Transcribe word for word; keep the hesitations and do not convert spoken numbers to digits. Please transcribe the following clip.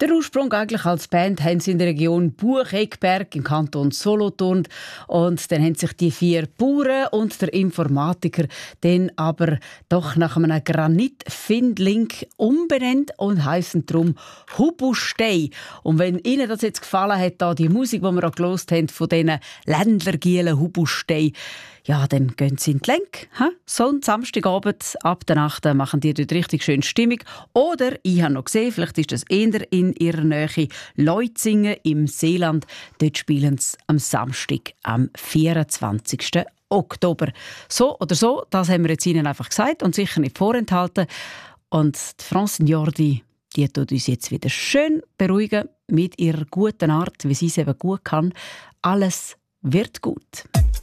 Der Ursprung eigentlich als Band haben sie in der Region Buchegberg im Kanton Solothurn. Und dann haben sich die vier Bauern und der Informatiker dann aber doch nach einem Granitfindling umbenannt und heissen darum Hubustei. Und wenn Ihnen das jetzt gefallen hat, da die Musik, die wir auch gehört haben, von diesen Ländlergielen Hubustei, ja, dann gehen Sie in die Lenk. Ha? So am Samstagabend ab der Nacht machen die dort richtig schön Stimmung. Oder, ich habe noch gesehen, vielleicht ist das eher in Ihrer Nähe, Leutzingen im Seeland. Dort spielen sie am Samstag, am vierundzwanzigsten Oktober. So oder so, das haben wir jetzt Ihnen einfach gesagt und sicher nicht vorenthalten. Und die Francine Jordi, die tut uns jetzt wieder schön beruhigen mit ihrer guten Art, wie sie es eben gut kann. Alles wird gut.